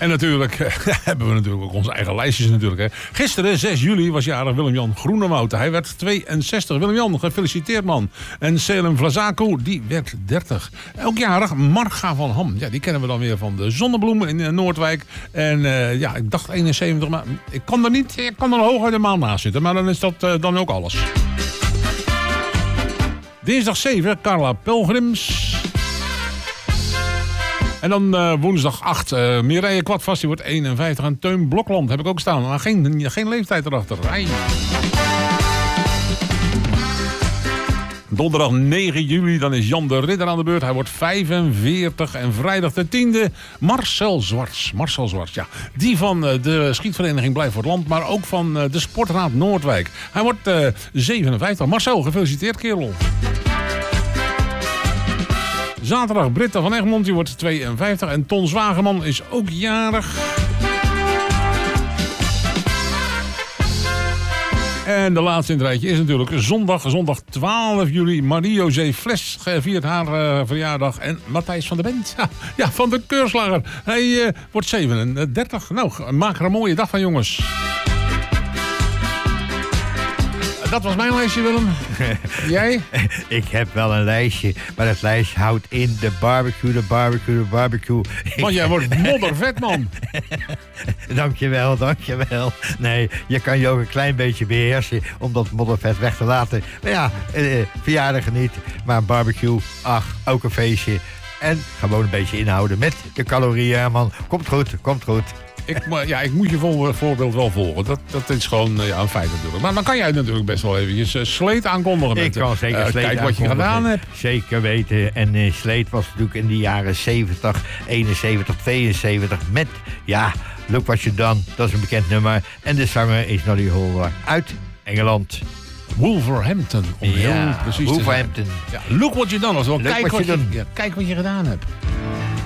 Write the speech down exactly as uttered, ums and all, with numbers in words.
En natuurlijk uh, hebben we natuurlijk ook onze eigen lijstjes natuurlijk. Hè. Gisteren, zes juli, was jarig Willem-Jan Groenewoud. Hij werd tweeënzestig. Willem-Jan, gefeliciteerd man. En Selim Vlazaku, die werd dertig. Ook jarig Marga van Ham. Ja, die kennen we dan weer van de Zonnebloemen in uh, Noordwijk. En uh, ja, ik dacht eenenzeventig, maar ik kan er niet, ik kan er hoog uit de maan naast zitten. Maar dan is dat uh, dan ook alles. Dinsdag zeven, Carla Pelgrims. En dan uh, woensdag acht, uh, Mireille Kwadvast, die wordt eenenvijftig. En Teun Blokland heb ik ook staan, maar geen, geen leeftijd erachter. Ai. Donderdag negen juli, dan is Jan de Ridder aan de beurt. Hij wordt vijfenveertig. En vrijdag de tiende, Marcel Zwarts. Marcel Zwarts, ja. Die van de schietvereniging Blijf voor het Land, maar ook van de Sportraad Noordwijk. Hij wordt uh, zevenenvijftig. Marcel, gefeliciteerd kerel. Zaterdag Britta van Egmond, die wordt tweeënvijftig. En Ton Zwageman is ook jarig. En de laatste in het rijtje is natuurlijk zondag, zondag twaalf juli. Marie-José Fles viert haar uh, verjaardag. En Matthijs van der Bent, ja, ja, van de Keurslager. Hij uh, wordt zevenendertig. Nou, maak er een mooie dag van, jongens. Dat was mijn lijstje, Willem. Jij? Ik heb wel een lijstje, maar dat lijstje houdt in de barbecue, de barbecue, de barbecue. Want jij wordt moddervet, man. Dankjewel, dankjewel. Nee, je kan je ook een klein beetje beheersen om dat moddervet weg te laten. Maar ja, eh, verjaardag niet, maar een barbecue, ach, ook een feestje. En gewoon een beetje inhouden met de calorieën, man. Komt goed, komt goed. Ik, ja, ik moet je voorbeeld wel volgen. Dat, dat is gewoon ja, een feit natuurlijk. Maar dan kan jij natuurlijk best wel eventjes uh, Sleet aankondigen. Ik kan zeker uh, Sleet Kijk wat je gedaan hebt. Zeker weten. En uh, Sleet was natuurlijk in de jaren zeventig, eenenzeventig, tweeënzeventig met, ja, Look What You Done. Dat is een bekend nummer. En de zanger is Noddy Holder uit Engeland. Wolverhampton. Om ja, heel precies Wolverhampton. te zijn. Ja, Look What You Done. Kijk wat je, ja, kijk wat je gedaan hebt.